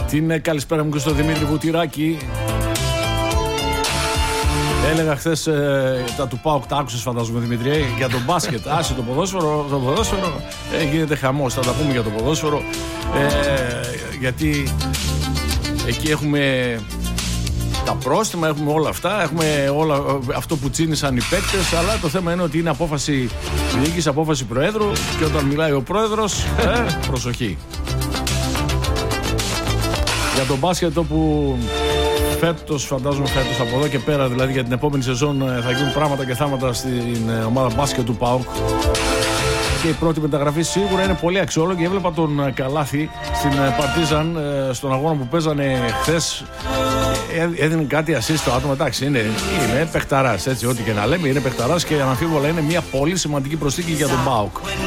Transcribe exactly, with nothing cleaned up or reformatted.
Την καλησπέρα μου και στον Δημήτρη Βουτυράκη. Έλεγα χθες ε, τα του ΠΑΟΚ, τα άκουσες φαντάζομαι Δημήτρη, ε, για τον μπάσκετ. Άσε το ποδόσφαιρο, το ποδόσφαιρο ε, γίνεται χαμός, θα τα πούμε για το ποδόσφαιρο. Ε, γιατί εκεί έχουμε τα πρόστιμα, έχουμε όλα αυτά, έχουμε όλα αυτό που τσίνησαν οι παίκτες, αλλά το θέμα είναι ότι είναι απόφαση διοίκησης, απόφαση Προέδρου, και όταν μιλάει ο Πρόεδρος, ε, προσοχή. Για τον μπάσκετ, όπου φέτος, φαντάζομαι φέτος από εδώ και πέρα, δηλαδή για την επόμενη σεζόν, θα γίνουν πράγματα και θάματα στην ομάδα μπάσκετ του ΠΑΟΚ. Και η πρώτη μεταγραφή σίγουρα είναι πολύ αξιόλογη. Έβλεπα τον Καλάθι στην Παρτίζαν, στον αγώνα που παίζανε χθες. Έδινε κάτι assist στο άτομο. Εντάξει, είναι, είναι παιχταράς, έτσι, ό,τι και να λέμε, είναι παιχταράς και αναμφίβολα είναι μια πολύ σημαντική προσθήκη για τον ΠΑΟΚ.